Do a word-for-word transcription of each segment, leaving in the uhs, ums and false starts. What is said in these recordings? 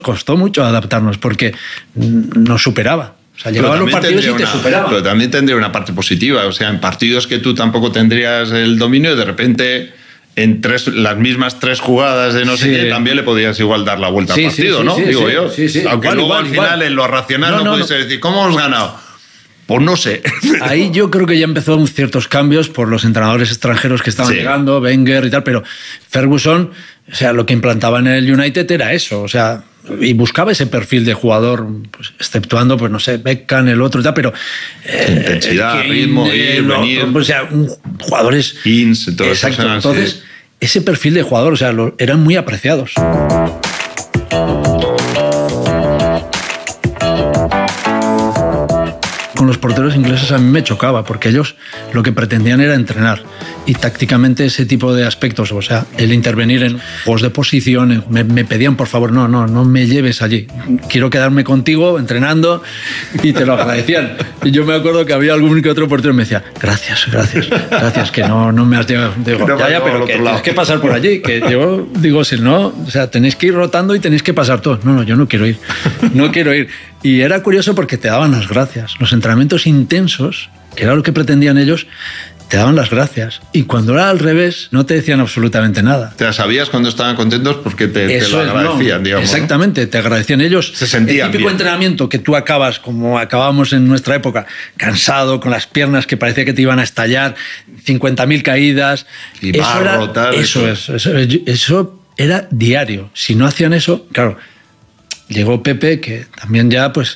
costó mucho adaptarnos porque nos superaba. O sea, llegaban los partidos y te superaban. Pero también tendría una parte positiva. O sea, en partidos que tú tampoco tendrías el dominio, de repente en tres, las mismas tres jugadas de no sí. sé qué, también le podías igual dar la vuelta sí, al partido, sí, sí, ¿no? Sí, Digo sí, yo. Sí, sí. Aunque igual, luego igual, al final igual. en lo racional no, no, no puedes no. decir, ¿cómo hemos ganado? Pues no sé. Ahí yo creo que ya empezó ciertos cambios por los entrenadores extranjeros que estaban sí. llegando, Wenger y tal, pero Ferguson, o sea, lo que implantaba en el United era eso, o sea, y buscaba ese perfil de jugador, pues, exceptuando, pues no sé, Beckham, el otro y tal, pero... Eh, Intensidad, Kane, ritmo, ir, eh, venir... O sea, un, jugadores... Ins, todo exacto, eso. Entonces, sí. ese perfil de jugador, o sea, lo, eran muy apreciados. Con los porteros ingleses a mí me chocaba, porque ellos lo que pretendían era entrenar. Y tácticamente ese tipo de aspectos, o sea, el intervenir en juegos de posición, me, me pedían, por favor, no, no, no me lleves allí. Quiero quedarme contigo entrenando, y te lo agradecían. Y yo me acuerdo que había algún que otro portero que me decía, gracias, gracias, gracias, que no, no me has llevado. Digo, no, ya, ya, pero que tienes que pasar por allí. Que yo digo, si no, o sea, tenéis que ir rotando y tenéis que pasar todos. No, no, yo no quiero ir, no quiero ir. Y era curioso porque te daban las gracias. Los entrenamientos intensos, que era lo que pretendían ellos, te daban las gracias. Y cuando era al revés, no te decían absolutamente nada. Te sabías cuando estaban contentos porque te, te lo agradecían, no, digamos. Exactamente, ¿no? Te agradecían ellos. Se sentían el típico bien. Entrenamiento que tú acabas, como acabábamos en nuestra época, cansado, con las piernas que parecía que te iban a estallar, cincuenta mil caídas. Y eso barro, era, tal, eso, eso. Es, eso, eso era diario. Si no hacían eso, claro, llegó Pepe, que también ya, pues,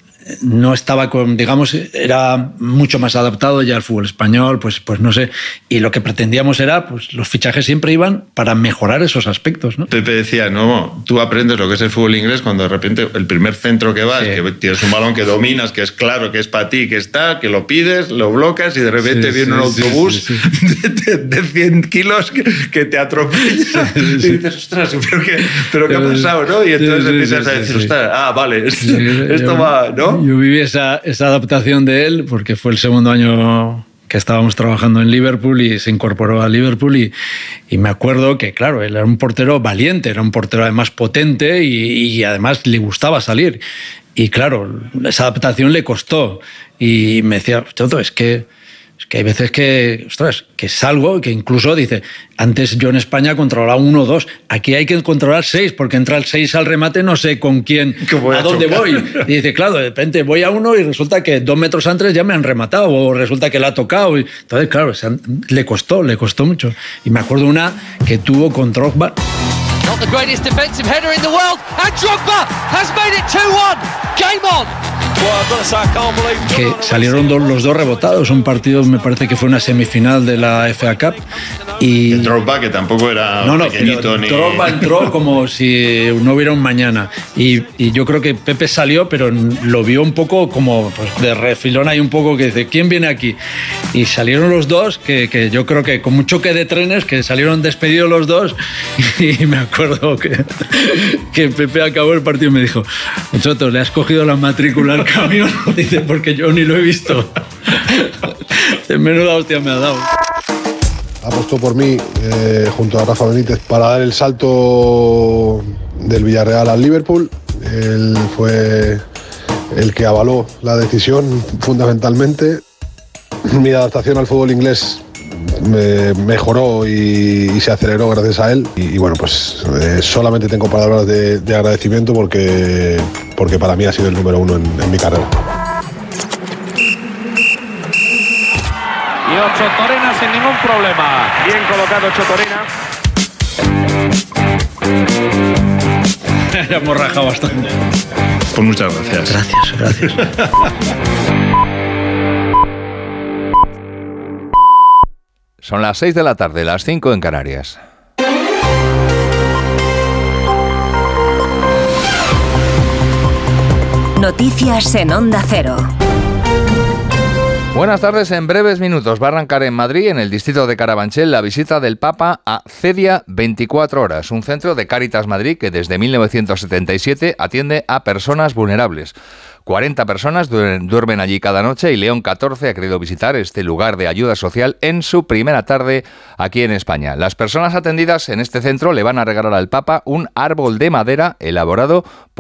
no estaba con, digamos, era mucho más adaptado ya al fútbol español, pues, pues no sé, y lo que pretendíamos era, pues los fichajes siempre iban para mejorar esos aspectos, ¿no? Pepe decía, no, tú aprendes lo que es el fútbol inglés cuando de repente el primer centro que vas, sí. que tienes un balón que dominas, que es claro, que es para ti, que está, que lo pides, lo blocas y de repente sí, viene sí, un autobús sí, sí, sí. De, de cien kilos que, que te atropella sí, sí, sí. y dices, ostras, pero qué, pero qué ha pasado, ¿no? Y entonces sí, sí, empiezas sí, a decir, sí, ostras, ah, vale, sí, esto yo, va, ¿no? Yo viví esa, esa adaptación de él porque fue el segundo año que estábamos trabajando en Liverpool y se incorporó a Liverpool y, y me acuerdo que, claro, él era un portero valiente, era un portero además potente y, y además le gustaba salir. Y claro, esa adaptación le costó y me decía, Toto, es que... Es que hay veces que, ostras, que salgo, que incluso dice, antes yo en España controlaba uno o dos, aquí hay que controlar seis, porque entra el seis al remate, no sé con quién, a, a dónde voy. Y dice, claro, de repente voy a uno y resulta que dos metros antes ya me han rematado, o resulta que le ha tocado. Y, entonces, claro, le costó, le costó mucho. Y me acuerdo una que tuvo con Drogba. Not the greatest defensive header in the world, and Drogba has made it two one. Game on. Que salieron dos, los dos rebotados, un partido me parece que fue una semifinal de la F A Cup y el Drogba que tampoco era no, no, pequeñito ni... Drogba entró como si no hubiera un mañana y, y yo creo que Pepe salió pero lo vio un poco como pues, de refilón ahí un poco que dice ¿quién viene aquí? Y salieron los dos que, que yo creo que con un choque de trenes que salieron despedidos los dos y me acuerdo que, que Pepe acabó el partido y me dijo nosotros le has cogido la matrícula al camión, dice, porque yo ni lo he visto. Menuda hostia me ha dado. Apostó por mí eh, junto a Rafa Benítez para dar el salto del Villarreal al Liverpool. Él fue el que avaló la decisión fundamentalmente. Mi adaptación al fútbol inglés me mejoró y, y se aceleró gracias a él y, y bueno pues eh, solamente tengo palabras de, de agradecimiento porque, porque para mí ha sido el número uno en, en mi carrera. Y Ocho Torena sin ningún problema, bien colocado Ocho Torena. Ya hemos rajado bastante. Pues muchas gracias. Gracias, gracias. Son las seis de la tarde, las cinco en Canarias. Noticias en Onda Cero. Buenas tardes. En breves minutos va a arrancar en Madrid, en el distrito de Carabanchel, la visita del Papa a Cedia veinticuatro horas, un centro de Cáritas Madrid que desde mil novecientos setenta y siete atiende a personas vulnerables. cuarenta personas duermen allí cada noche y León catorce ha querido visitar este lugar de ayuda social en su primera tarde aquí en España. Las personas atendidas en este centro le van a regalar al Papa un árbol de madera elaborado por